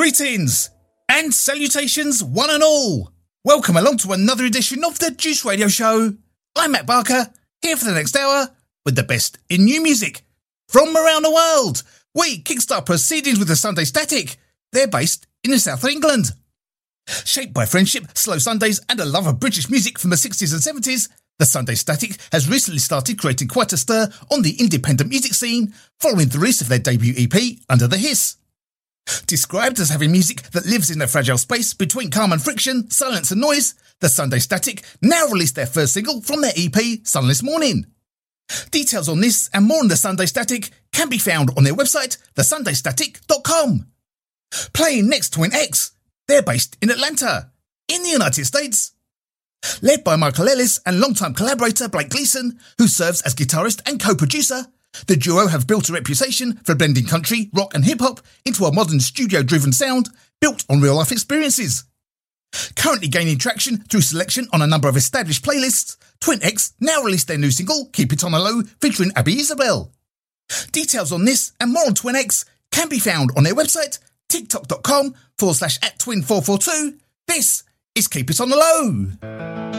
Greetings and salutations one and all. Welcome along to another edition of the Juice Radio Show. I'm Matt Barker, here for the next hour with the best in new music from around the world. We kickstart proceedings with the Sunday Static. They're based in the south of England. Shaped by friendship, slow Sundays and a love of British music from the 60s and 70s, the Sunday Static has recently started creating quite a stir on the independent music scene following the release of their debut EP, Under the Hiss. Described as having music that lives in a fragile space between calm and friction, silence and noise, the Sunday Static now released their first single from their EP, Sunless Morning. Details on this and more on the Sunday Static can be found on their website, thesundaystatic.com. Playing next, Twin X. They're based in Atlanta, in the United States. Led by Michael Ellis and longtime collaborator Blake Gleason, who serves as guitarist and co-producer, the duo have built a reputation for blending country, rock and hip-hop into a modern studio-driven sound built on real-life experiences. Currently gaining traction through selection on a number of established playlists, Twin X now released their new single, Keep It On The Low, featuring Abby Isabel. Details on this and more on Twin X can be found on their website, tiktok.com/@twin442. This is Keep It On The Low.